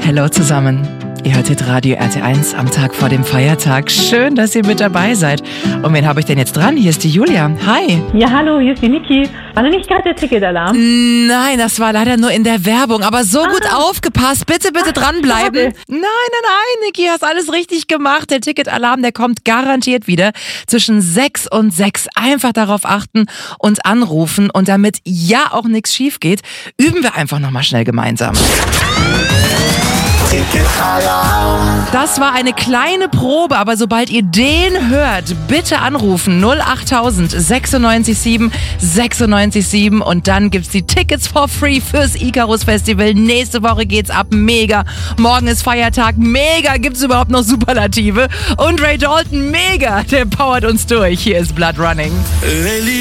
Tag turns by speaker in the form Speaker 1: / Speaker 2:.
Speaker 1: Hello zusammen. Ihr hört jetzt Radio RT1 am Tag vor dem Feiertag. Schön, dass ihr mit dabei seid. Und wen habe ich denn jetzt dran? Hier ist die Julia. Hi.
Speaker 2: Ja, hallo, hier ist die Niki. War da nicht gerade der Ticketalarm?
Speaker 1: Nein, das war leider nur in der Werbung. Aber so gut aufgepasst. Bitte dranbleiben. Nein, Niki, hast alles richtig gemacht. Der Ticketalarm, der kommt garantiert wieder zwischen 6 und 6. Einfach darauf achten und anrufen. Und damit ja auch nichts schief geht, üben wir einfach nochmal schnell gemeinsam. Das war eine kleine Probe, aber sobald ihr den hört, bitte anrufen 08000 96 7 96 7 und dann gibt's die Tickets for free fürs Icarus Festival. Nächste Woche geht's ab, mega. Morgen ist Feiertag, mega. Gibt's überhaupt noch Superlative? Und Ray Dalton, mega. Der powert uns durch. Hier ist Blood Running.